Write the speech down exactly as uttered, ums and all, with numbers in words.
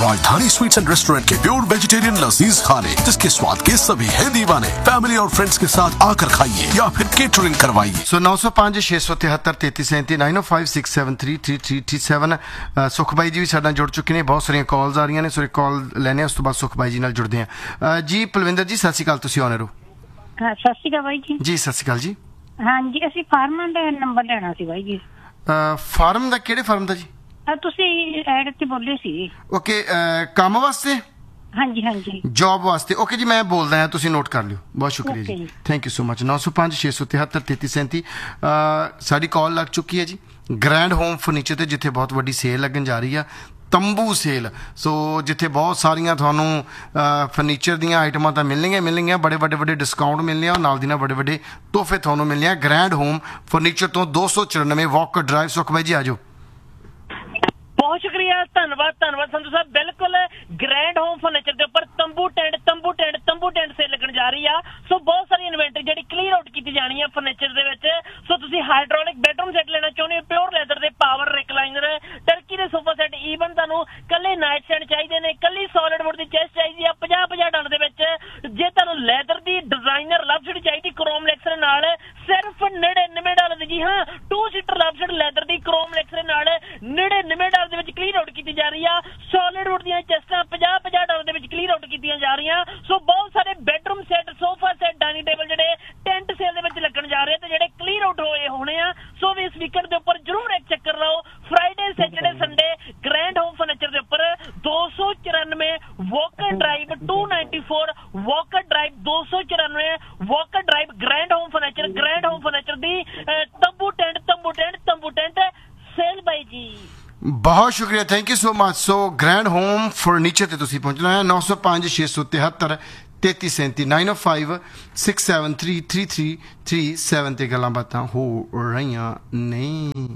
राजधानी sweets and restaurant के pure vegetarian लजीज खाने जिसके स्वाद के सभी हैं दीवाने। फैमिली और फ्रेंड्स के साथ आकर खाइए या फिर केटरिंग करवाइए। सो नौ सौ पांच छे सौ तिहत्तर तैतीस सैंती नाइन ओ five six seven three three three three seven सुख भाई जी भी साडे नाल जुड़ चुके हैं। बहुत सारिया कॉल्स आ रही ने, सो कॉल लैने उस तो बाद सुख भाई जी नाल जुड़ते हैं। जी पलविंदर जी सत श्री अकाल, तुसीं ऑनर हो। हाँ सत श्री अकाल बाई जी। जी सत श्री अकाल जी। हाँ जी ਅਸੀਂ ਫਾਰਮਾਂ ਦਾ ਨੰਬਰ ਲੈਣਾ ਸੀ ਬਾਈ ਜੀ। ਫਾਰਮ ਦਾ ਕਿਹੜੇ ਫਾਰਮ ਦਾ ਜੀ? ਤੁਸੀਂ ਐਡ ਤੇ ਬੋਲੇ ਸੀ। ਓਕੇ ਕੰਮ ਵਾਸਤੇ? ਹਾਂਜੀ ਹਾਂਜੀ ਜੌਬ ਵਾਸਤੇ। ਓਕੇ ਜੀ ਮੈਂ ਬੋਲਦਾ ਹਾਂ, ਤੁਸੀਂ ਨੋਟ ਕਰ ਲਿਓ। ਬਹੁਤ ਸ਼ੁਕਰੀਆ ਜੀ, ਥੈਂਕ ਯੂ ਸੋ ਮਚ। ਨੌ ਸੌ ਪੰਜ ਛੇ ਸੌ ਤਿਹੱਤਰ ਤੇਤੀ ਸੈਂਤੀ ਸਾਡੀ ਕਾਲ ਲੱਗ ਚੁੱਕੀ ਹੈ ਜੀ। ਗ੍ਰੈਂਡ ਹੋਮ ਫਰਨੀਚਰ ਤੇ ਜਿੱਥੇ ਬਹੁਤ ਵੱਡੀ ਸੇਲ ਲੱਗਣ ਜਾ ਰਹੀ ਆ, ਤੰਬੂ ਸੇਲ। ਸੋ ਜਿੱਥੇ ਬਹੁਤ ਸਾਰੀਆਂ ਤੁਹਾਨੂੰ ਫਰਨੀਚਰ ਦੀਆਂ ਆਈਟਮਾਂ ਤਾਂ ਮਿਲਣਗੀਆਂ ਮਿਲਣਗੀਆਂ ਬੜੇ ਵੱਡੇ ਵੱਡੇ ਡਿਸਕਾਊਂਟ ਮਿਲਣੇ ਆ, ਨਾਲ ਦੀ ਨਾਲ ਵੱਡੇ ਵੱਡੇ ਤੋਹਫੇ ਤੁਹਾਨੂੰ ਮਿਲਣੇ ਆ ਗ੍ਰੈਂਡ ਹੋਮ ਫਰਨੀਚਰ ਤੋਂ। ਦੋ ਸੌ ਚੁਰਾਨਵੇਂ ਵਾਕਰ ਡਰਾਈਵ। ਸੁਖ ਭਾਈ ਜੀ ਆ ਜਾਓ। बहुत शुक्रिया, धन्यवाद धन्यवाद संधू साहब। बिल्कुल ग्रैंड होम फर्नीचर के उपर तंबू टेंट तंबू टेंट तंबू टेंट सेल लगन जा रही है। सो बहुत सारी इन्वेंटरी जी क्लीयर आउट की जानी है फर्नीचर दे विच। सो तुसीं हाइड्रोलिक बेडरूम सैट लेना चाहुंदे हो, प्योर लैदर दे पावर रिकलाइनर टर्की दे सोफा सैट, ईवन तुहानूं कल्ले नाइट स्टैंड चाहिए ने, कल्ली सॉलिड वुड दी चेस्ट चाहिए पचास पचास डॉलर दे विच। जे तुहानूं लैदर दी डिजाइनर लव सीट चाहिए क्रोम लेक्सर नाल सिर्फ नड़िनवे डॉलर दी। जी हाँ, two seater love seat leather दी क्रोम लेक्सर नाल नड़िनवे डॉलर दे विच क्लीयर आउट की जा रही है। सॉलिड वुड दी चेस्टां पचास पचास डॉलर दे विच क्लीयर आउट की जा रही हैं। सो बहुत सारे bedroom set, sofa set, dining table जिहड़े टेंट सेल दे विच लगन जा रहे हैं ते जिहड़े क्लीयर आउट होए होने आ। सो भी इस वीकेंड दे उपर जरूर एक चक्कर लाओ। Friday Saturday Sunday grand home furniture दे उपर दो सौ चौरानवे walker drive to ninety four walker drive दो सौ चौरानवे walker drive grand home furniture grand home furniture दी तंबू टेंट तंबू टेंट तंबू टेंट सेल बाई जी। बहुत शुक्रिया, thank you so much. So grand home furniture ते तुसीं पहुंचना है। नौ सौ पांच छे सौ तिहत्तर तेती सैंती नाइन ओ five six seven three three three three seven ते गल्लां बातां हो रही नहीं।